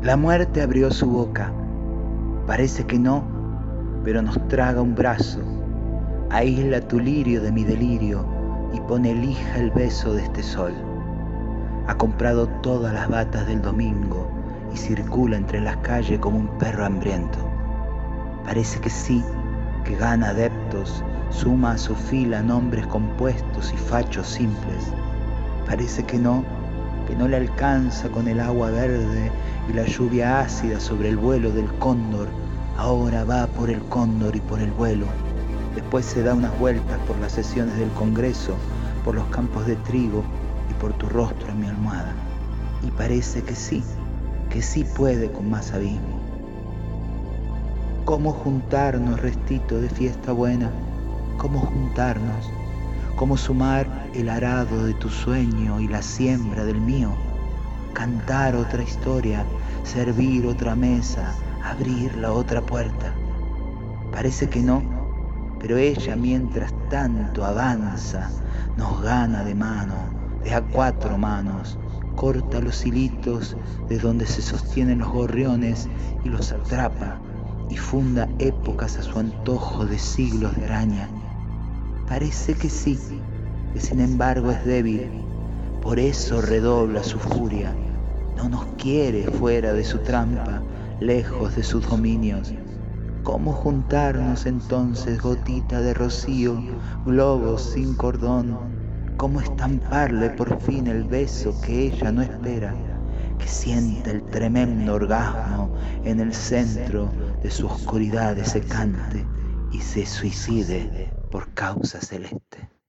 La muerte abrió su boca, parece que no, pero nos traga un brazo, aísla tu lirio de mi delirio y pone lija el beso de este sol. Ha comprado todas las batas del domingo y circula entre las calles como un perro hambriento. Parece que sí, que gana adeptos, suma a su fila nombres compuestos y fachos simples. Parece que no le alcanza con el agua verde y la lluvia ácida sobre el vuelo del cóndor. Ahora va por el cóndor y por el vuelo. Después se da unas vueltas por las sesiones del Congreso, por los campos de trigo y por tu rostro en mi almohada. Y parece que sí puede con más abismo. ¿Cómo juntarnos, restito de fiesta buena? ¿Cómo juntarnos? ¿Cómo sumar el arado de tu sueño y la siembra del mío? Cantar otra historia, servir otra mesa, abrir la otra puerta. Parece que no, pero ella mientras tanto avanza, nos gana de mano, de a cuatro manos, corta los hilitos de donde se sostienen los gorriones y los atrapa y funda épocas a su antojo de siglos de araña. Parece que sí, que sin embargo es débil, por eso redobla su furia. No nos quiere fuera de su trampa, lejos de sus dominios. ¿Cómo juntarnos entonces, gotita de rocío, globos sin cordón? ¿Cómo estamparle por fin el beso que ella no espera? Que sienta el tremendo orgasmo en el centro de su oscuridad secante y se suicide por causa celeste.